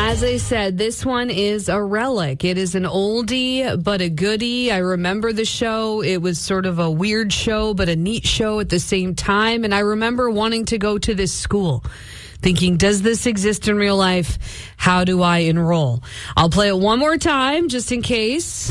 As I said, this one is a relic. It is an oldie, but a goodie. I remember the show. It was sort of a weird show, but a neat show at the same time. And I remember wanting to go to this school, thinking, does this exist in real life? How do I enroll? I'll play it one more time just in case.